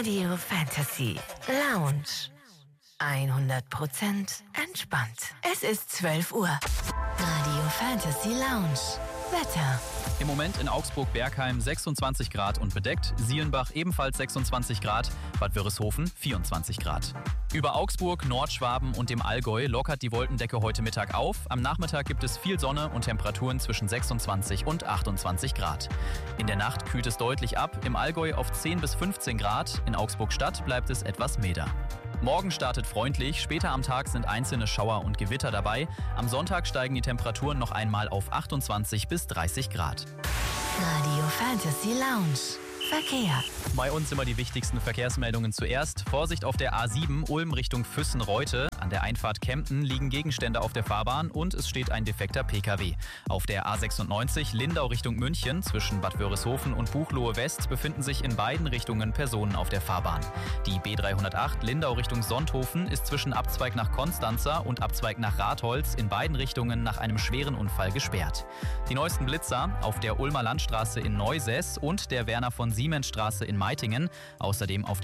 Radio Fantasy Lounge. 100% entspannt. Es ist 12 Uhr. Radio Fantasy Lounge. Wetter. Im Moment in Augsburg-Bergheim 26 Grad und bedeckt, Sielenbach ebenfalls 26 Grad, Bad Wörishofen 24 Grad. Über Augsburg, Nordschwaben und dem Allgäu lockert die Wolkendecke heute Mittag auf. Am Nachmittag gibt es viel Sonne und Temperaturen zwischen 26 und 28 Grad. In der Nacht kühlt es deutlich ab, im Allgäu auf 10 bis 15 Grad, in Augsburg-Stadt bleibt es etwas milder. Morgen startet freundlich, später am Tag sind einzelne Schauer und Gewitter dabei. Am Sonntag steigen die Temperaturen noch einmal auf 28 bis 30 Grad. Radio Fantasy Lounge. Verkehr. Bei uns immer die wichtigsten Verkehrsmeldungen zuerst. Vorsicht auf der A7 Ulm Richtung Füssen-Reute. An der Einfahrt Kempten liegen Gegenstände auf der Fahrbahn und es steht ein defekter Pkw. Auf der A96 Lindau Richtung München zwischen Bad Wörishofen und Buchloe West befinden sich in beiden Richtungen Personen auf der Fahrbahn. Die B308 Lindau Richtung Sonthofen ist zwischen Abzweig nach Konstanzer und Abzweig nach Ratholz in beiden Richtungen nach einem schweren Unfall gesperrt. Die neuesten Blitzer auf der Ulmer Landstraße in Neusäß und der Werner von Siemensstraße in Meitingen, außerdem auf